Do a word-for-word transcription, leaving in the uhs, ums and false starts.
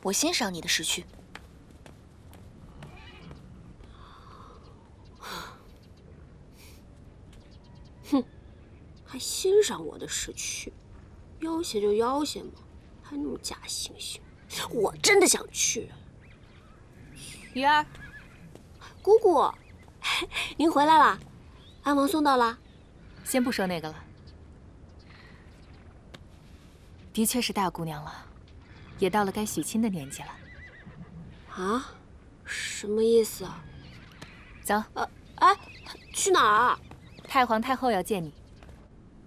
我欣赏你的识趣。 哼，还欣赏我的识趣？要挟就要挟嘛，还那么假惺惺。我真的想去。 鱼儿， 姑姑，您回来啦？安王送到了？ 先不说那个了。的确是大姑娘了，也到了该许亲的年纪了。 啊？什么意思啊？ 走。 呃，哎，去哪儿啊？ 太皇太后要见你。